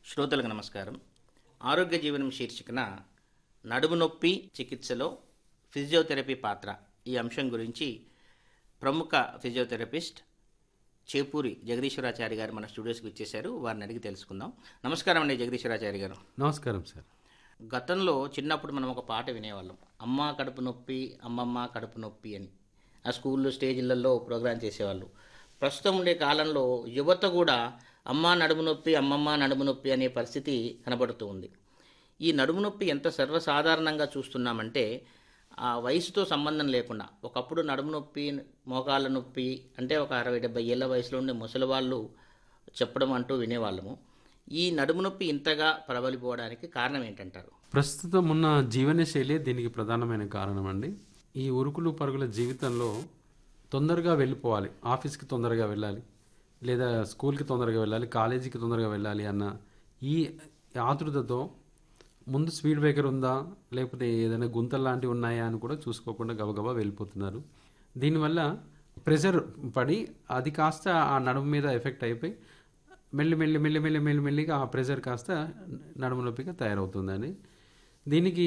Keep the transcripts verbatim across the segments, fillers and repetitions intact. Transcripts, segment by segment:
శ్రోతలకు నమస్కారం. ఆరోగ్య జీవనం శీర్షికన నడుము నొప్పి చికిత్సలో ఫిజియోథెరపీ పాత్ర ఈ అంశం గురించి ప్రముఖ ఫిజియోథెరపిస్ట్ చేపూరి జగదీశ్వరాచారి గారు మన స్టూడియోస్కి వచ్చేశారు. వారిని అడిగి తెలుసుకుందాం. నమస్కారం అండి జగదీశ్వరాచారి గారు. నమస్కారం సార్. గతంలో చిన్నప్పుడు మనం ఒక పాట వినేవాళ్ళం, అమ్మ కడుపు నొప్పి అమ్మమ్మ కడుపు నొప్పి అని. ఆ స్కూల్లో స్టేజ్లలో ప్రోగ్రాం చేసేవాళ్ళు. ప్రస్తుతం ఉండే కాలంలో యువత కూడా అమ్మ నడుము నొప్పి అమ్మమ్మ నడుము నొప్పి అనే పరిస్థితి కనబడుతూ ఉంది. ఈ నడుము నొప్పి ఎంత సర్వసాధారణంగా చూస్తున్నామంటే ఆ వయసుతో సంబంధం లేకుండా, ఒకప్పుడు నడుము నొప్పి మోకాళ్ళ నొప్పి అంటే ఒక అరవై డెబ్బై ఏళ్ళ వయసులో ఉండే ముసలి వాళ్ళు చెప్పడం అంటూ వినేవాళ్ళము. ఈ నడుము నొప్పి ఇంతగా ప్రబలిపోవడానికి కారణం ఏంటంటారు? ప్రస్తుతం ఉన్న జీవనశైలి దీనికి ప్రధానమైన కారణం అండి. ఈ ఉరుకులు పరుగుల జీవితంలో తొందరగా వెళ్ళిపోవాలి, ఆఫీస్కి తొందరగా వెళ్ళాలి, లేదా స్కూల్కి తొందరగా వెళ్ళాలి, కాలేజీకి తొందరగా వెళ్ళాలి అన్న ఈ ఆతృతతో ముందు స్పీడ్ బ్రేకర్ ఉందా లేకపోతే ఏదైనా గుంతలు లాంటివి ఉన్నాయా అని కూడా చూసుకోకుండా గబగబా వెళ్ళిపోతున్నారు. దీనివల్ల ప్రెషర్ పడి అది కాస్త ఆ నడుము మీద ఎఫెక్ట్ అయిపోయి మెల్లి మెల్లి మెల్లి మెల్లి మెల్లి మెల్లిగా ఆ ప్రెషర్ కాస్త నడుము నొప్పిగా తయారవుతుందని. దీనికి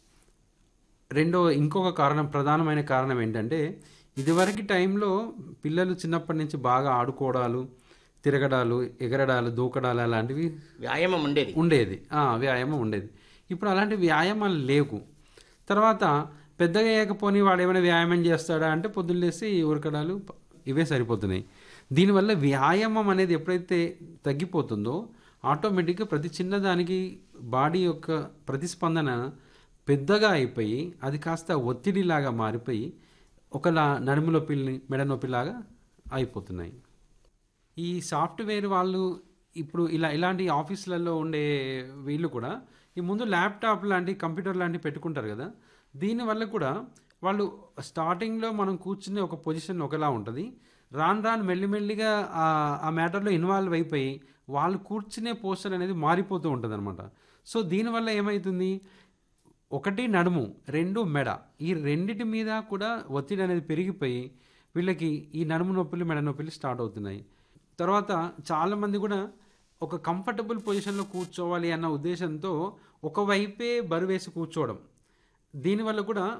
రెండో ఇంకొక కారణం, ప్రధానమైన కారణం ఏంటంటే, ఇదివరకు టైంలో పిల్లలు చిన్నప్పటి నుంచి బాగా ఆడుకోవడాలు, తిరగడాలు, ఎగరడాలు, దూకడాలు అలాంటివి వ్యాయామం ఉండేది ఉండేది వ్యాయామం ఉండేది. ఇప్పుడు అలాంటి వ్యాయామాలు లేవు. తర్వాత పెద్దగా అయ్యకపోని వాడు ఏమైనా వ్యాయామం చేస్తాడా అంటే పొద్దున్నేసి ఉరకడాలు ఇవే సరిపోతున్నాయి. దీనివల్ల వ్యాయామం అనేది ఎప్పుడైతే తగ్గిపోతుందో ఆటోమేటిక్గా ప్రతి చిన్నదానికి బాడీ యొక్క ప్రతిస్పందన పెద్దగా అయిపోయి అది కాస్త ఒత్తిడిలాగా మారిపోయి ఒకలా నడుము నొప్పిని మెడ నొప్పిలాగా అయిపోతున్నాయి. ఈ సాఫ్ట్వేర్ వాళ్ళు ఇప్పుడు ఇలా ఇలాంటి ఆఫీసులలో ఉండే వీళ్ళు కూడా ఈ ముందు ల్యాప్టాప్ లాంటి కంప్యూటర్ లాంటివి పెట్టుకుంటారు కదా. దీనివల్ల కూడా వాళ్ళు స్టార్టింగ్లో మనం కూర్చునే ఒక పొజిషన్ ఒకలా ఉంటుంది, రాను రాను మెల్లిమెల్లిగా ఆ మ్యాటర్లో ఇన్వాల్వ్ అయిపోయి వాళ్ళు కూర్చునే పోస్టర్ అనేది మారిపోతూ ఉంటుంది అనమాట. సో దీనివల్ల ఏమవుతుంది, ఒకటి నడుము, రెండు మెడ, ఈ రెండిటి మీద కూడా ఒత్తిడి అనేది పెరిగిపోయి వీళ్ళకి ఈ నడుము నొప్పులు మెడ నొప్పులు స్టార్ట్ అవుతున్నాయి. తర్వాత చాలామంది కూడా ఒక కంఫర్టబుల్ పొజిషన్లో కూర్చోవాలి అన్న ఉద్దేశంతో ఒకవైపే బరువేసి కూర్చోవడం, దీనివల్ల కూడా